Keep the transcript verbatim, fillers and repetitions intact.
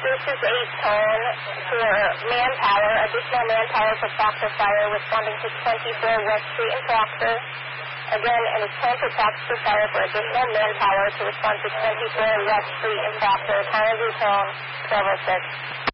This is a tone for manpower, additional manpower for Proctor Fire, responding to twenty-four West Street in Proctor. Again, and it's tone for Proctor Fire for additional manpower to respond to twenty-four West Street in Proctor. Time of your tone, twelve oh six.